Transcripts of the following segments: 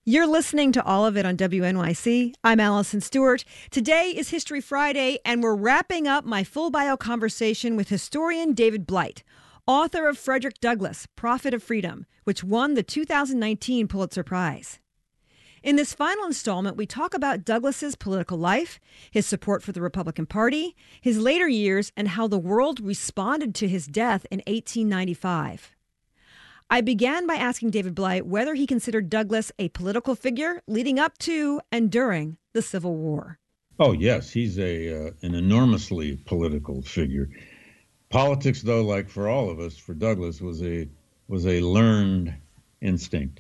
You're listening to all of it on WNYC. I'm Allison Stewart. Today is History Friday, and we're wrapping up my full bio conversation with historian David Blight, author of Frederick Douglass, Prophet of Freedom, which won the 2019 Pulitzer Prize. In this final installment, we talk about Douglass's political life, his support for the Republican Party, his later years, and how the world responded to his death in 1895. I began by asking David Blight whether he considered Douglass a political figure leading up to and during the Civil War. Oh, yes, he's an enormously political figure. Politics, though, like for all of us, for Douglass, was a learned instinct.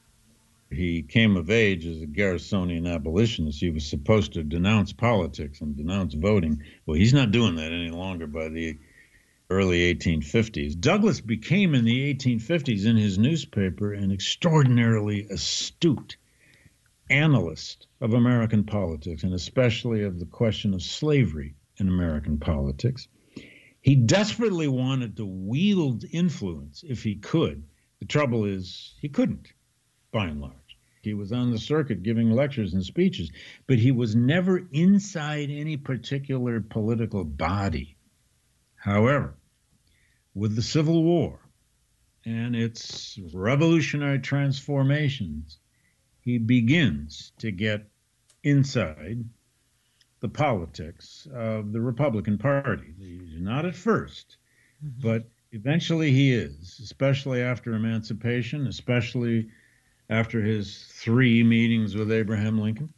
He came of age as a Garrisonian abolitionist. He was supposed to denounce politics and denounce voting. Well, he's not doing that any longer by the early 1850s. Douglass became in the 1850s in his newspaper an extraordinarily astute analyst of American politics, and especially of the question of slavery in American politics. He desperately wanted to wield influence if he could. The trouble is he couldn't, by and large. He was on the circuit giving lectures and speeches, but he was never inside any particular political body. However, with the Civil War and its revolutionary transformations, he begins to get inside the politics of the Republican Party. He's not at first, but eventually he is, especially after emancipation, especially after his 3 meetings with Abraham Lincoln.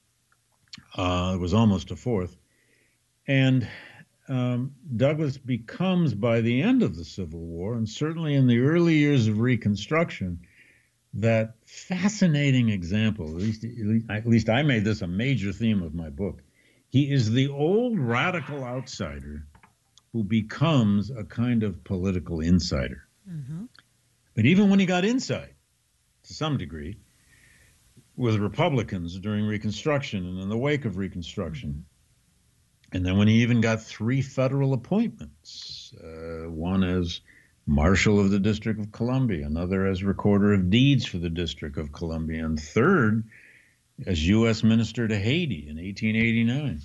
It was almost a fourth. And Douglass becomes, by the end of the Civil War, and certainly in the early years of Reconstruction, that fascinating example. At least I made this a major theme of my book. He is the old radical outsider who becomes a kind of political insider. Mm-hmm. But even when he got inside, to some degree, with Republicans during Reconstruction and in the wake of Reconstruction, and then when he even got 3 federal appointments, one as Marshal of the District of Columbia, another as Recorder of Deeds for the District of Columbia, and third as U.S. Minister to Haiti in 1889.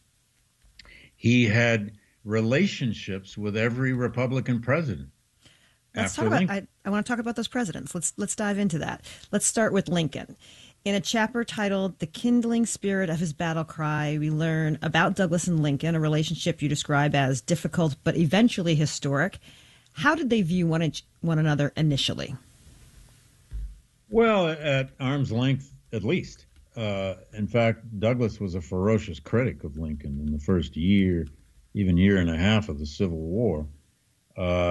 He had relationships with every Republican president. I want to talk about those presidents. Let's dive into that. Let's start with Lincoln. In a chapter titled The Kindling Spirit of His Battle Cry, we learn about Douglass and Lincoln, a relationship you describe as difficult but eventually historic. How did they view one another initially? Well, at arm's length, at least. In fact, Douglass was a ferocious critic of Lincoln in the first year, even year and a half of the Civil War.